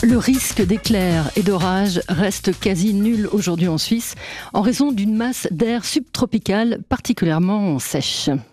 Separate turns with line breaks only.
Le risque d'éclairs et d'orages reste quasi nul aujourd'hui en Suisse en raison d'une masse d'air subtropicale particulièrement sèche.